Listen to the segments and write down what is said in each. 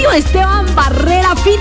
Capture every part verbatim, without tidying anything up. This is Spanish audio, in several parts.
buenísimo. Esteban Barrera Fit,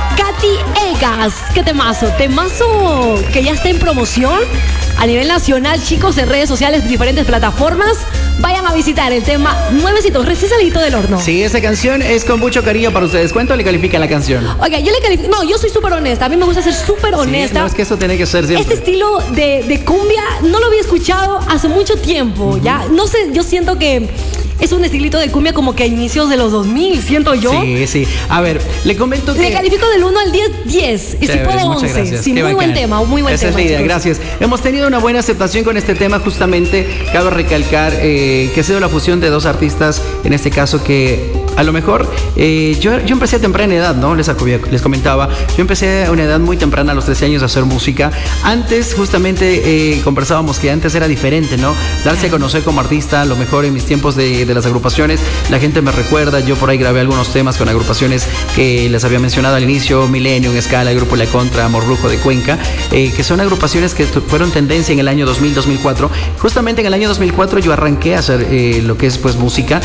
Katy Egas. ¿Qué temazo? Temazo que ya está en promoción a nivel nacional, chicos, en redes sociales, diferentes plataformas. Vayan a visitar el tema nuevecito, recién salidito del horno. Sí, esa canción es con mucho cariño para ustedes. ¿Cuánto le califica la canción? Oiga, yo le califico... No, yo soy súper honesta. A mí me gusta ser súper honesta. Sí, no, es que eso tiene que ser siempre. Este estilo de, de cumbia no lo había escuchado hace mucho tiempo, uh-huh. ¿ya? No sé, yo siento que es un estilito de cumbia como que a inicios de los dos mil, siento yo. Sí, sí. A ver, le comento que... Le califico del uno al diez, diez. Y si puedo, once. Sí, muy bacán. Buen tema, muy buen Esa tema. Esa es la idea, gracias. Hemos tenido una buena aceptación con este tema, justamente. Cabe recalcar eh, que ha sido la fusión de dos artistas, en este caso que... A lo mejor, eh, yo, yo empecé a temprana edad, ¿no? Les, les comentaba, yo empecé a una edad muy temprana, a los trece años, a hacer música. Antes, justamente, eh, conversábamos que antes era diferente, ¿no? Darse a conocer como artista, a lo mejor en mis tiempos de, de las agrupaciones, la gente me recuerda, yo por ahí grabé algunos temas con agrupaciones que les había mencionado al inicio, Millennium, Escala, el Grupo La Contra, Amor Brujo de Cuenca, eh, que son agrupaciones que fueron tendencia en el año dos mil, dos mil cuatro. Justamente en el año dos mil cuatro yo arranqué a hacer eh, lo que es, pues, música,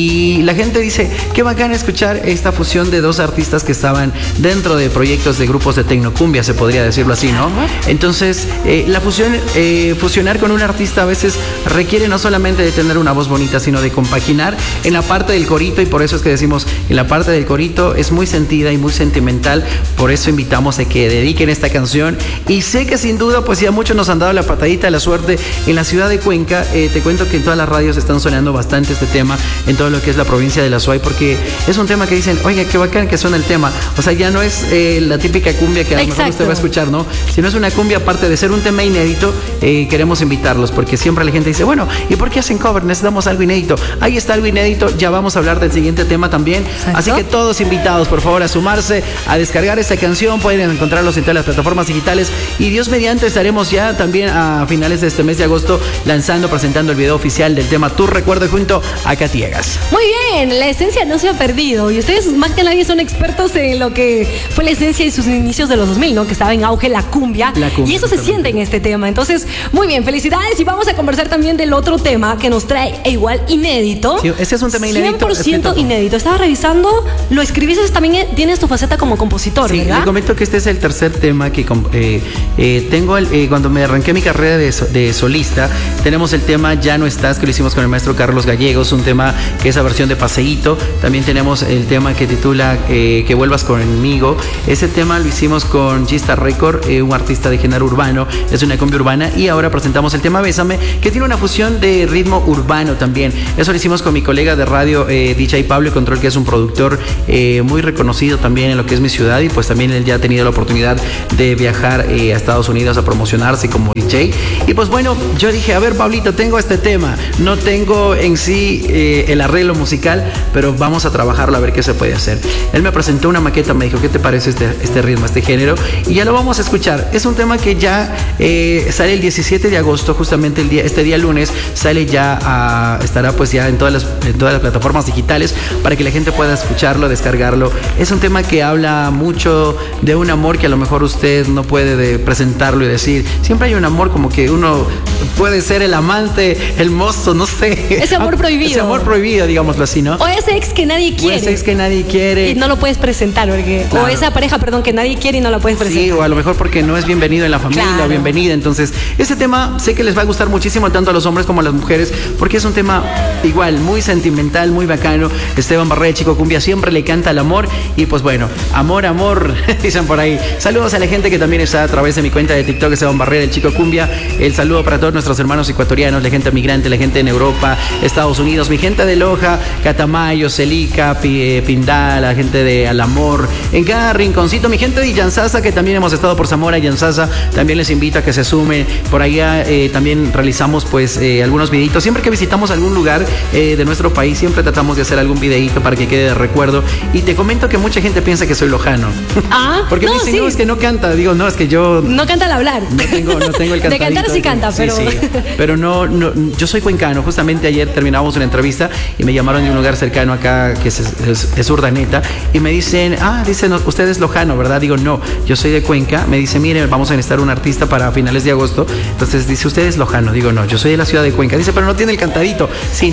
y la gente dice... Qué bacán escuchar esta fusión de dos artistas que estaban dentro de proyectos de grupos de tecnocumbia, se podría decirlo así, ¿no? Entonces, eh, la fusión, eh, fusionar con un artista a veces requiere no solamente de tener una voz bonita, sino de compaginar en la parte del corito, y por eso es que decimos, en la parte del corito es muy sentida y muy sentimental, por eso invitamos a que dediquen esta canción, y sé que sin duda, pues ya muchos nos han dado la patadita de la suerte en la ciudad de Cuenca. Eh, te cuento que en todas las radios están sonando bastante este tema, en todo lo que es la provincia de La Suay, porque es un tema que dicen, oiga, qué bacán que suena el tema. O sea, ya no es eh, la típica cumbia que a lo Exacto. mejor usted va a escuchar, ¿no? Sino es una cumbia, aparte de ser un tema inédito, eh, queremos invitarlos, porque siempre la gente dice, bueno, ¿y por qué hacen cover? Necesitamos algo inédito. Ahí está algo inédito, ya vamos a hablar del siguiente tema también. Exacto. Así que todos invitados, por favor, a sumarse, a descargar esta canción. Pueden encontrarlos en todas las plataformas digitales, y Dios mediante estaremos ya también a finales de este mes de agosto lanzando, presentando el video oficial del tema Tu Recuerdo junto a Katy Egas. Muy bien, la esencia no se ha perdido, y ustedes más que nadie son expertos en lo que fue la esencia y sus inicios de los dos mil, ¿no? Que estaba en auge la cumbia, la cumbia y eso se siente en este tema. Entonces, muy bien, felicidades, y vamos a conversar también del otro tema que nos trae e igual inédito. Sí, ese es un tema inédito. cien por ciento inédito. Estaba revisando, lo escribiste, también tienes tu faceta como compositor, sí, ¿verdad? Le comento que este es el tercer tema que eh, eh, tengo. El, eh, cuando me arranqué mi carrera de, de solista, tenemos el tema Ya No Estás, que lo hicimos con el maestro Carlos Gallegos, un tema que es la versión de Paseíto. También tenemos el tema que titula eh, Que Vuelvas Conmigo. Ese tema lo hicimos con G-Star Record, eh, un artista de género urbano, es una cumbia urbana, y ahora presentamos el tema Bésame, que tiene una fusión de ritmo urbano también. Eso lo hicimos con mi colega de radio, eh, D J Pablo Control, que es un productor eh, muy reconocido también en lo que es mi ciudad, y pues también él ya ha tenido la oportunidad de viajar eh, a Estados Unidos a promocionarse como D J. Y pues bueno, yo dije, a ver, Pablito, tengo este tema, no tengo en sí eh, el arreglo musical, pero vamos a trabajarlo a ver qué se puede hacer. Él me presentó una maqueta, me dijo, ¿qué te parece este, este ritmo, este género? Y ya lo vamos a escuchar. Es un tema que ya eh, sale el diecisiete de agosto, justamente el día, este día lunes, sale ya a, estará pues ya en todas las, en todas las plataformas digitales para que la gente pueda escucharlo, descargarlo. Es un tema que habla mucho de un amor que a lo mejor usted no puede de presentarlo y decir, siempre hay un amor como que uno puede ser el amante, el mozo, no sé. Ese amor prohibido. Ese amor prohibido, digámoslo así, ¿no? O ese ex que nadie quiere. O ese ex que nadie quiere. Y no lo puedes presentar, porque... Claro. O esa pareja, perdón, que nadie quiere y no la puedes presentar. Sí, o a lo mejor porque no es bienvenido en la familia, claro, o bienvenida. Entonces, ese tema sé que les va a gustar muchísimo tanto a los hombres como a las mujeres, porque es un tema igual, muy sentimental, muy bacano. Esteban Barrera, Chico Cumbia, siempre le canta al amor. Y pues bueno, amor, amor, dicen por ahí. Saludos a la gente que también está a través de mi cuenta de TikTok, Esteban Barrera, el Chico Cumbia. El saludo para todos nuestros hermanos ecuatorianos, la gente migrante, la gente en Europa, Estados Unidos, mi gente de Loja, Catamayo, Celica, Pindal, la gente de Alamor, en cada rinconcito, mi gente de Yanzasa, que también hemos estado por Zamora, Yanzasa, también les invito a que se sumen. Por allá eh, también realizamos pues eh, algunos videitos. Siempre que visitamos algún lugar eh, de nuestro país, siempre tratamos de hacer algún videito para que quede de recuerdo. Y te comento que mucha gente piensa que soy lojano. Ah, porque no, me dicen, sí. no, es que no canta. Digo, no, es que yo... No canta al hablar. No tengo, no tengo el cantadito. De cantar sí canta, pero... Sí, sí. Pero no, no, yo soy cuencano. Justamente ayer terminamos una entrevista y me llamaron de un lugar cercano acá, que es, es, es Urdaneta, y me dicen, ah, dicen, usted es lojano, ¿verdad? Digo, no, yo soy de Cuenca. Me dice, mire, vamos a necesitar un artista para finales de agosto. Entonces dice, usted es lojano. Digo, no, yo soy de la ciudad de Cuenca. Dice, pero no tiene el cantadito. Sí,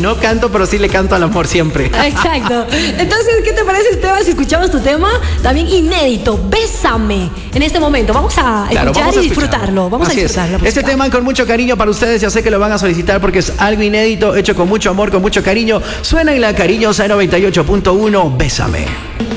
no canto, pero sí le canto al amor siempre. Exacto. Entonces, ¿qué te parece, Esteban, si escuchamos tu tema? También inédito, Bésame, en este momento. Vamos a Claro, escuchar vamos a y escuchar. disfrutarlo. Vamos Así a es. disfrutarlo. Este tema con mucho cariño para ustedes, ya sé que lo van a solicitar porque es algo inédito, hecho con mucho amor, con mucho cariño. Suena en la cariñosa noventa y ocho punto uno, Bésame.